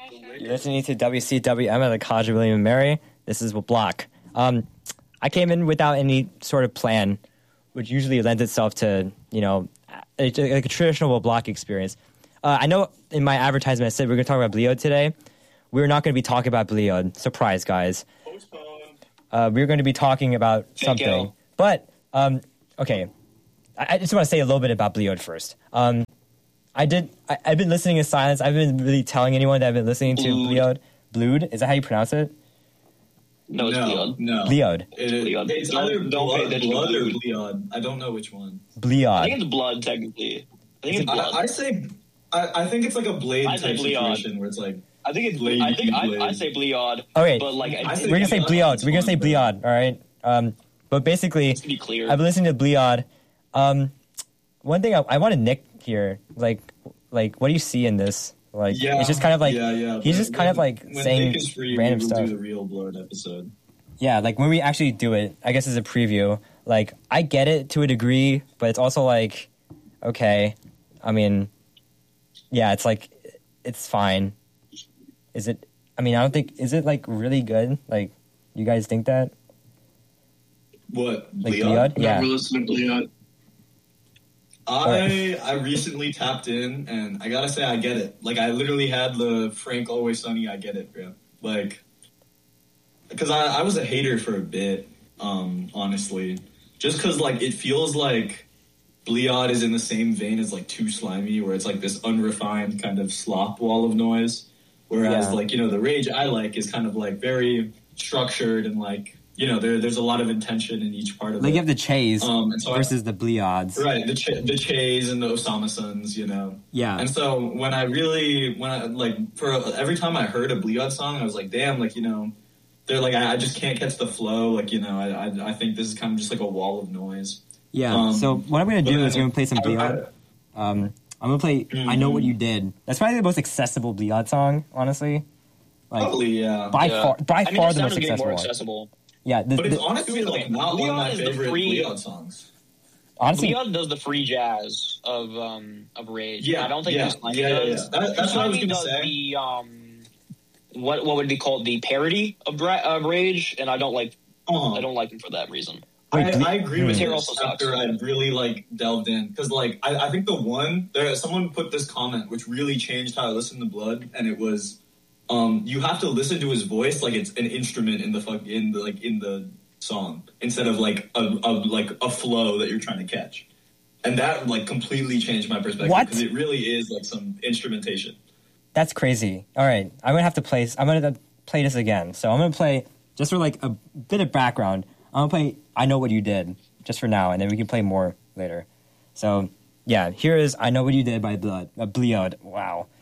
You're listening to WCWM at the College of William and Mary. This is Block. I came in without any sort of plan, which usually lends itself to, a traditional Block experience. I know in my advertisement I said we're going to talk about Bleod today. We're not going to be talking about Bleod. Surprise, guys. We're going to be talking about something. But, okay. I just want to say a little bit about Bleod first. I've been listening in silence. I've been really telling anyone that I've been listening to Bleod. Bleod? Is that how you pronounce it? No, it's Bleod. No. Bleod. It's either blood or Bleod. I don't know which one. Bleod. I think it's blood, technically. I think it's blood. I think it's like a blade type situation where it's like... I think it's blade. I say Bleod. Okay, but like we're gonna say Bleod. We're gonna say Bleod. All right. But basically, to be clear, I've been listening to Bleod. One thing I want to nick here, like what do you see in this? Like, it's just kind of like he's just kind of like saying random stuff. Do the real Blood episode. Yeah, like when we actually do it, I guess as a preview. Like, I get it to a degree, but it's also like, okay, I mean, yeah, it's like it's fine. Is it? I mean, I don't think. Is it like really good? Like, you guys think that? What? Like Bleod? Yeah. Never listened to Bleod. I recently tapped in, and I gotta say I get it. Like, I literally had the Frank Always Sunny I Get It, bro. Like, because I was a hater for a bit, honestly. Just because, like, it feels like Bleod is in the same vein as, like, Too Slimy, where it's, like, this unrefined kind of slop wall of noise. Whereas, like, the Rage I like is kind of, like, very structured and, like, there's a lot of intention in each part of it. Like, you have the Chase versus the Bleods. Right, the Chase and the Osama Sons, Yeah. And so every time I heard a Bleod song, I was like, damn, like, they're like, I just can't catch the flow. Like, I think this is kind of just like a wall of noise. Yeah, so what I'm going to do is we're going to play some Bleod. I'm going to play I Know What You Did. That's probably the most accessible Bleod song, honestly. Like, probably, yeah. By far the most accessible one. Yeah, but it's honestly like not one of my favorite Bleod songs. Honestly, Bleod does the free jazz of Rage. Yeah, I don't think does. That's what I was going to say. The what would be called the parody of Rage, and I don't like him for that reason. I agree with you after I really like delved in, because like I think someone put this comment which really changed how I listened to Blood, and it was you have to listen to his voice like it's an instrument in the song instead of like a flow that you're trying to catch, and that like completely changed my perspective because it really is like some instrumentation. That's crazy. All right, I'm gonna play this again. So I'm gonna play just for like a bit of background. I'm going to play I Know What You Did, just for now, and then we can play more later. So, yeah, here is I Know What You Did by Bleod. Wow.